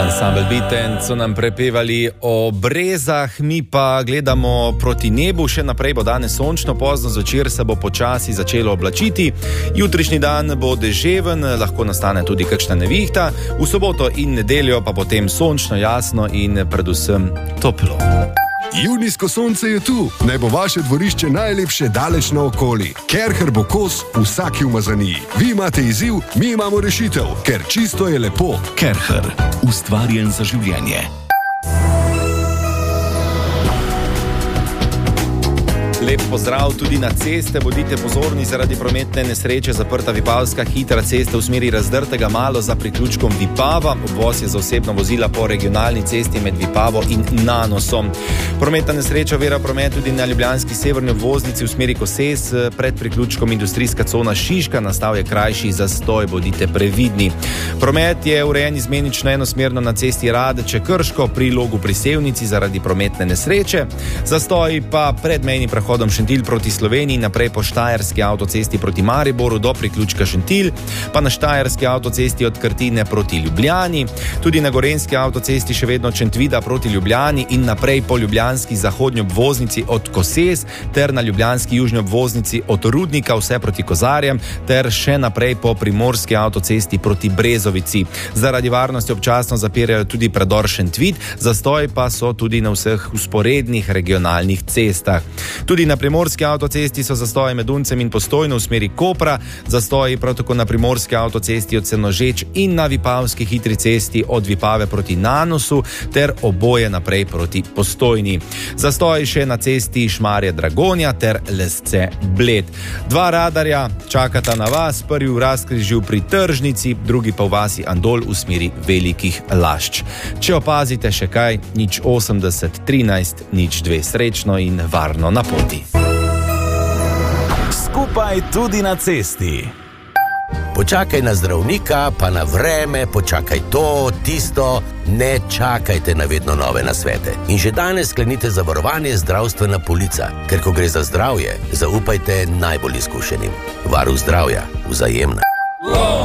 Ansambel Beatend so nam prepevali o brezah, mi pa gledamo proti nebu. Še naprej bo danes sončno, pozno zvečer se bo počasi začelo oblačiti. Jutrišnji dan bo deževen, lahko nastane tudi kakšna nevihta. V soboto in nedeljo pa potem sončno, jasno in predvsem toplo. Junijsko sonce je tu, naj bo vaše dvorišče najlepše daleč naokoli. Kerher bo kos vsaki umazaniji. Vi imate izziv, mi imamo rešitev, ker čisto je lepo. Kerher, ustvarjen za življenje. Lep pozdrav tudi na ceste, bodite pozorni zaradi prometne nesreče, zaprta Vipavska hitra cesta v smeri Razdrtega malo za priključkom Vipava, obvoz je za osebna vozila po regionalni cesti med Vipavo in Nanosom. Prometna nesreča ovira promet tudi na ljubljanski severni obvoznici v smeri Koses, pred priključkom industrijska cona Šiška, nastal je krajši zastoj, bodite previdni. Promet je urejen izmenično enosmerno na cesti Radeče Krško pri Logu pri Sevnici zaradi prometne nesreče, zastoj pa pred mejnim prehodom Šentilj proti Sloveniji, naprej po Štajerski avtocesti proti Mariboru do priključka Šentilj, pa na Štajerski avtocesti od Krtine proti Ljubljani, tudi na Gorenjski avtocesti še vedno Čentvida proti Ljubljani in naprej po ljubljanski zahodnji obvoznici od Koses ter na ljubljanski južni obvoznici od Rudnika vse proti Kozarjem ter še naprej po primorski avtocesti proti Brezovici. Zaradi varnosti občasno zapirajo tudi predor Šentvid, zastoj pa so tudi na vseh vzporednih regionalnih cestah. Tudi na primorski avtocesti so zastoji med Uncem in Postojno v smeri Kopra, zastoji prav tako na primorski avtocesti od Senožeč in na Vipavski hitri cesti od Vipave proti Nanosu ter oboje naprej proti Postojni. Zastoji še na cesti Šmarje Dragonja ter Lesce Bled. Dva radarja čakata na vas, prvi v Razkrižju pri Tržnici, drugi pa v vasi Andol v smeri Velikih Lašč. Če opazite še kaj, 080 13 02, srečno in varno na poti. Skupaj tudi na cesti. Počakaj na zdravnika, pa na vreme, počakaj to, tisto, ne čakajte na vedno nove nasvete. In že danes sklenite zavarovanje Zdravstvena polica, ker ko gre za zdravje, zaupajte najbolj izkušenim. Varuh zdravja, Vzajemna.